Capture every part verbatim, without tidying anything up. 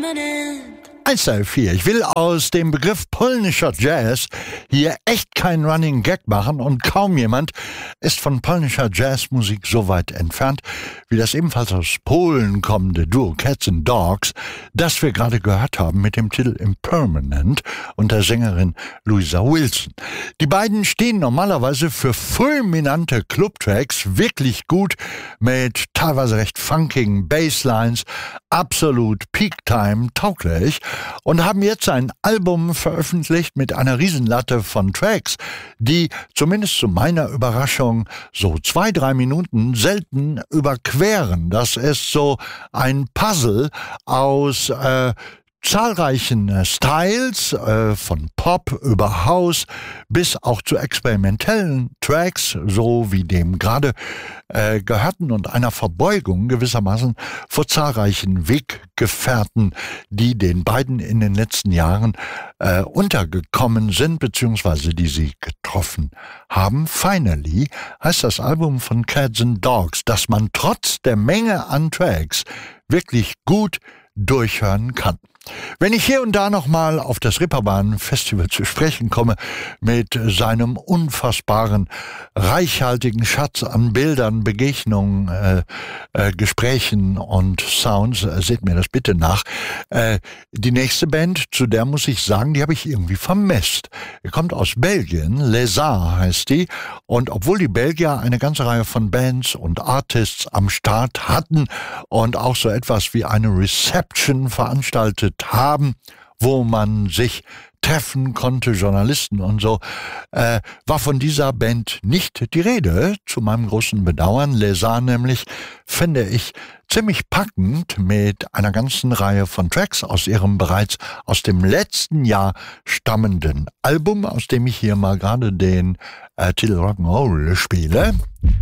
eins drei vier. Ich will aus dem Begriff polnischer Jazz hier echt keinen Running Gag machen und kaum jemand ist von polnischer Jazzmusik so weit entfernt wie das ebenfalls aus Polen kommende Duo Cats and Dogs, das wir gerade gehört haben mit dem Titel Impermanent und der Sängerin Louisa Wilson. Die beiden stehen normalerweise für fulminante Clubtracks, wirklich gut mit teilweise recht funkigen Basslines, absolut Peak-Time tauglich und haben jetzt ein Album veröffentlicht mit einer Riesenlatte von Tracks, die zumindest zu meiner Überraschung so zwei, drei Minuten selten überqueren. Das ist so ein Puzzle aus äh, zahlreichen äh, Styles, äh, von Pop über House bis auch zu experimentellen Tracks, so wie dem gerade äh, gehörten und einer Verbeugung gewissermaßen vor zahlreichen Weggefährten, die den beiden in den letzten Jahren äh, untergekommen sind, beziehungsweise die sie getroffen haben. Finally heißt das Album von Cats and Dogs, das man trotz der Menge an Tracks wirklich gut durchhören kann. Wenn ich hier und da nochmal auf das Reeperbahn-Festival zu sprechen komme, mit seinem unfassbaren, reichhaltigen Schatz an Bildern, Begegnungen, äh, äh, Gesprächen und Sounds, äh, seht mir das bitte nach. Äh, die nächste Band, zu der muss ich sagen, die habe ich irgendwie vermisst. Die kommt aus Belgien, Les Arts heißt die, und obwohl die Belgier eine ganze Reihe von Bands und Artists am Start hatten und auch so etwas wie eine Reception veranstaltet haben, wo man sich treffen konnte, Journalisten und so, äh, war von dieser Band nicht die Rede, zu meinem großen Bedauern. Les Arts nämlich finde ich ziemlich packend mit einer ganzen Reihe von Tracks aus ihrem bereits aus dem letzten Jahr stammenden Album, aus dem ich hier mal gerade den äh, Titel Rock'n'Roll spiele.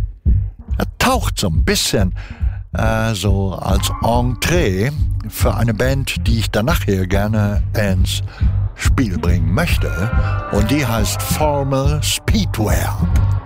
Er taucht so ein bisschen Äh, so als Entree für eine Band, die ich dann nachher gerne ins Spiel bringen möchte. Und die heißt Formal Speedwear.